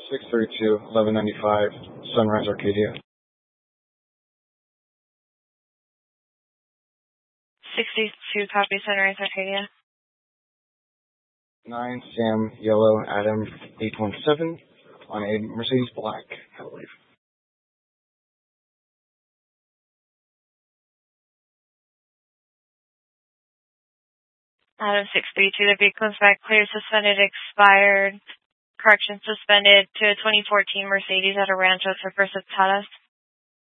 632-1195, Sunrise Arcadia. 62 copy, Sunrise Arcadia. 9 Sam Yellow Adam 817 on a Mercedes Black, I believe. Adam 632, the vehicle is back clear, suspended, expired. Correction, suspended to a 2014 Mercedes at a Rancho Traverse Tadas.